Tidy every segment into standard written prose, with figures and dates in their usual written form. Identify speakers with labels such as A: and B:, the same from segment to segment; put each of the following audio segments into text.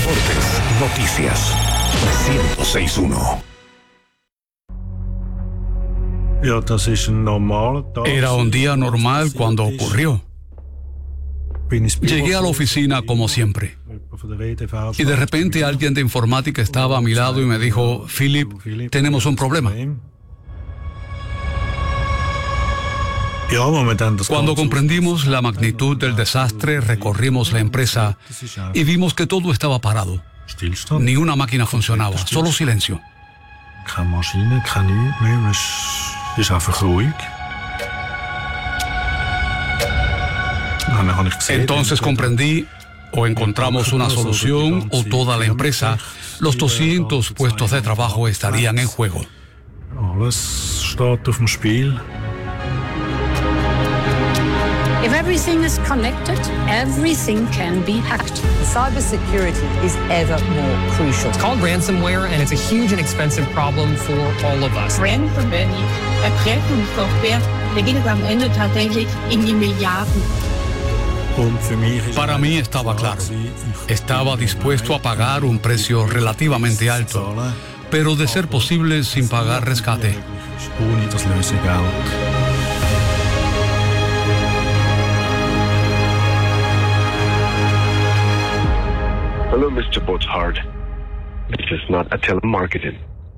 A: Deportes, noticias, 106.1.
B: Era un día normal cuando ocurrió. Llegué a la oficina como siempre. Y de repente alguien de informática estaba a mi lado y me dijo: Philip, tenemos un problema. Cuando comprendimos la magnitud del desastre, recorrimos la empresa y vimos que todo estaba parado. Ni una máquina funcionaba, solo silencio. Entonces comprendí: o encontramos una solución o toda la empresa, los 200 puestos de trabajo estarían en juego.
C: If everything is connected, everything can be hacked.
D: Cybersecurity is ever more crucial.
E: It's called ransomware, and it's a huge and expensive problem for all of us.
F: Ransomware, die Erpressungssoftware, da geht es am Ende tatsächlich in die Milliarden.
B: Para mí estaba claro. Estaba dispuesto a pagar un precio relativamente alto, pero de ser posible sin pagar rescate.
G: Hello, Mr. Bothard. This is not a telemarketing.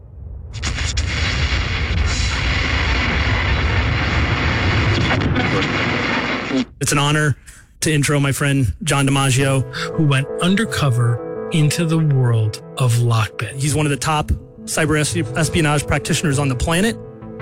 H: It's an honor to intro my friend John DiMaggio,
I: who went undercover into the world of Lockbit.
H: He's one of the top cyber espionage practitioners on the planet.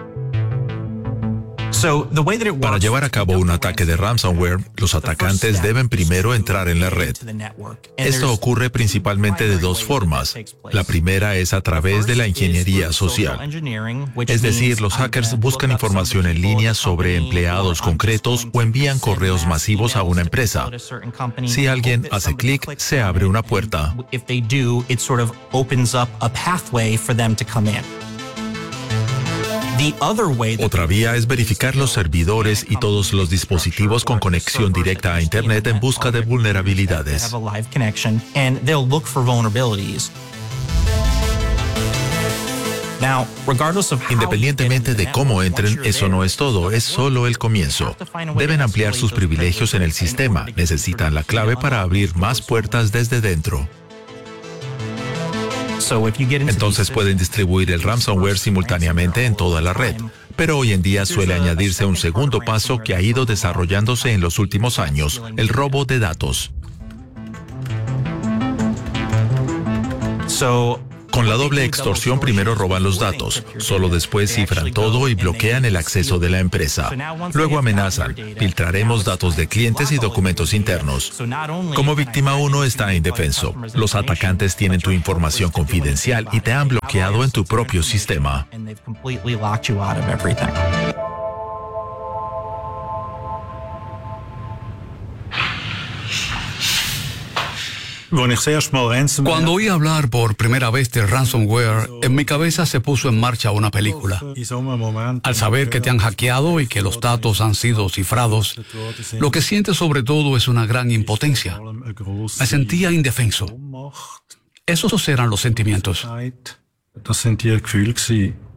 J: Para llevar a cabo un ataque de ransomware, los atacantes deben primero entrar en la red. Esto ocurre principalmente de dos formas. La primera es a través de la ingeniería social. Es decir, los hackers buscan información en línea sobre empleados concretos o envían correos masivos a una empresa. Si alguien hace clic, se abre una puerta. Otra vía es verificar los servidores y todos los dispositivos con conexión directa a Internet en busca de vulnerabilidades. Independientemente de cómo entren, eso no es todo, es solo el comienzo. Deben ampliar sus privilegios en el sistema, necesitan la clave para abrir más puertas desde dentro. Entonces pueden distribuir el ransomware simultáneamente en toda la red. Pero hoy en día suele añadirse un segundo paso que ha ido desarrollándose en los últimos años: el robo de datos. Con la doble extorsión, primero roban los datos, solo después cifran todo y bloquean el acceso de la empresa. Luego amenazan: filtraremos datos de clientes y documentos internos. Como víctima, uno está indefenso. Los atacantes tienen tu información confidencial y te han bloqueado en tu propio sistema.
B: Cuando oí hablar por primera vez de ransomware, en mi cabeza se puso en marcha una película. Al saber que te han hackeado y que los datos han sido cifrados, lo que sientes sobre todo es una gran impotencia. Me sentía indefenso. Esos eran los sentimientos.